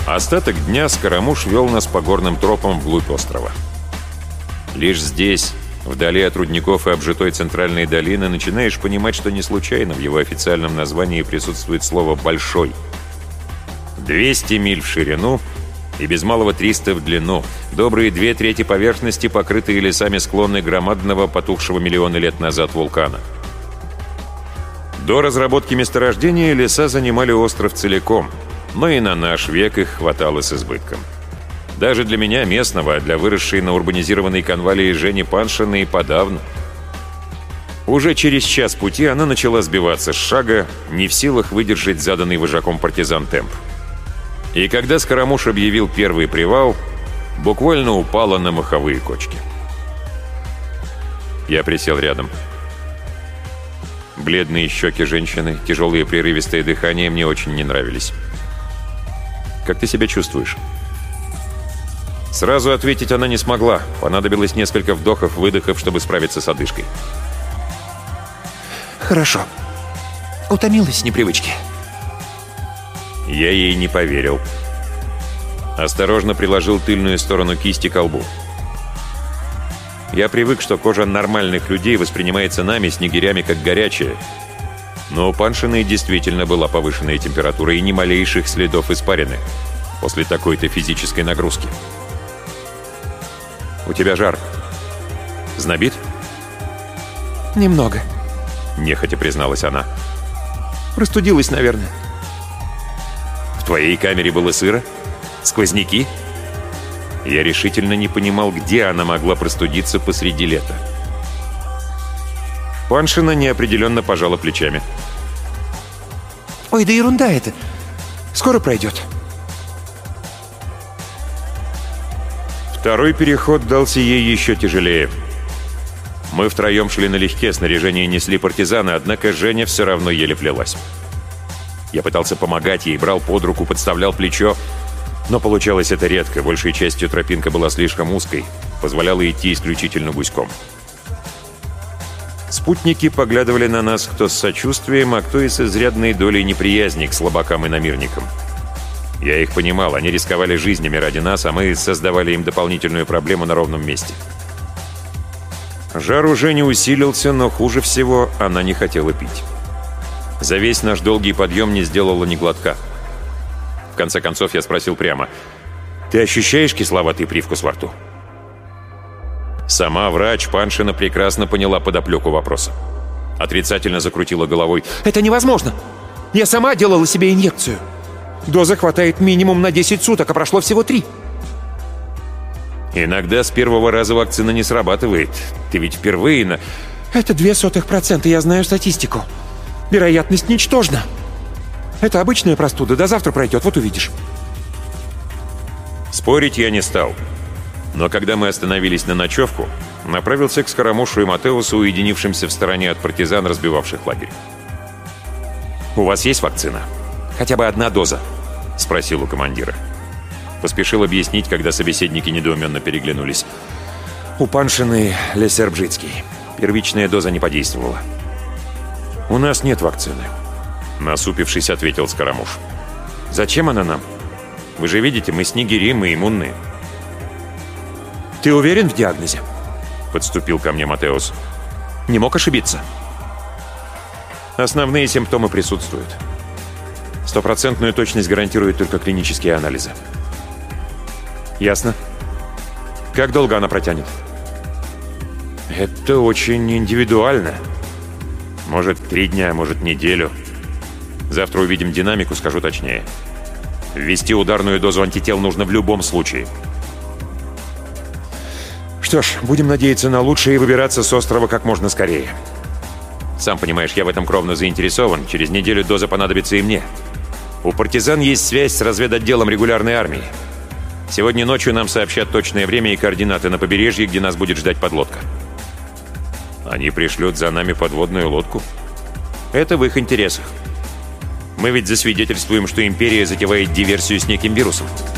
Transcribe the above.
Остаток дня Скоромуш вел нас по горным тропам вглубь острова. Лишь здесь, вдали от рудников и обжитой центральной долины, начинаешь понимать, что не случайно в его официальном названии присутствует слово «большой». 200 миль в ширину и без малого 300 в длину. Добрые 2/3 поверхности, покрытые лесами склоны громадного, потухшего миллионы лет назад вулкана. До разработки месторождения леса занимали остров целиком, но и на наш век их хватало с избытком. Даже для меня, местного, а для выросшей на урбанизированной конвалии Жени Паншиной, подавно. Уже через час пути она начала сбиваться с шага, не в силах выдержать заданный вожаком партизан темп. И когда Скоромуш объявил первый привал, буквально упала на моховые кочки. Я присел рядом. Бледные щеки женщины, тяжелое прерывистое дыхание мне очень не нравились. «Как ты себя чувствуешь?» Сразу ответить она не смогла. Понадобилось несколько вдохов-выдохов, чтобы справиться с одышкой. «Хорошо. Утомилась с непривычки». Я ей не поверил. Осторожно приложил тыльную сторону кисти к лбу. Я привык, что кожа нормальных людей воспринимается нами, снегирями, как горячая. Но у Паншиной действительно была повышенная температура и ни малейших следов испарины после такой-то физической нагрузки. «У тебя жар. Знобит?» «Немного», — нехотя призналась она. «Простудилась, наверное». «В твоей камере было сыро? Сквозняки?» Я решительно не понимал, где она могла простудиться посреди лета. Паншина неопределенно пожала плечами. «Ой, да ерунда это. Скоро пройдет». Второй переход дался ей еще тяжелее. Мы втроем шли налегке, снаряжение несли партизаны, однако Женя все равно еле плелась. Я пытался помогать ей, брал под руку, подставлял плечо, но получалось это редко, большей частью тропинка была слишком узкой, позволяла идти исключительно гуськом. Спутники поглядывали на нас кто с сочувствием, а кто и с изрядной долей неприязни к слабакам и намирникам. Я их понимал, они рисковали жизнями ради нас, а мы создавали им дополнительную проблему на ровном месте. Жар уже не усилился, но хуже всего она не хотела пить. За весь наш долгий подъем не сделала ни глотка. В конце концов я спросил прямо: «Ты ощущаешь кисловатый привкус во рту?» Сама врач Паншина прекрасно поняла подоплеку вопроса. Отрицательно закрутила головой. «Это невозможно! Я сама делала себе инъекцию. Доза хватает минимум на 10 суток, а прошло всего 3. «Иногда с первого раза вакцина не срабатывает. Ты ведь впервые на...» «Это 0,02%, я знаю статистику. Вероятность ничтожна. Это обычная простуда, до завтра пройдет, вот увидишь». Спорить я не стал. Но когда мы остановились на ночевку, направился к Скоромушу и Матеусу, уединившимся в стороне от партизан, разбивавших лагерь. «У вас есть вакцина? Хотя бы одна доза?» — спросил у командира. Поспешил объяснить, когда собеседники недоуменно переглянулись. «У Паншиной Лесербжицкий. Первичная доза не подействовала». «У нас нет вакцины», — насупившись, ответил Скоромуш. «Зачем она нам? Вы же видите, мы снегири, мы иммунные». «Ты уверен в диагнозе?» — подступил ко мне Матеус. «Не мог ошибиться?» «Основные симптомы присутствуют. 100% точность гарантирует только клинические анализы». «Ясно. Как долго она протянет?» «Это очень индивидуально. Может, 3 дня, может, неделю. Завтра увидим динамику, скажу точнее. Ввести ударную дозу антител нужно в любом случае». «Что ж, будем надеяться на лучшее и выбираться с острова как можно скорее». «Сам понимаешь, я в этом кровно заинтересован. Через неделю доза понадобится и мне. У партизан есть связь с разведотделом регулярной армии. Сегодня ночью нам сообщат точное время и координаты на побережье, где нас будет ждать подлодка». «Они пришлют за нами подводную лодку?» «Это в их интересах. Мы ведь засвидетельствуем, что Империя затевает диверсию с неким вирусом».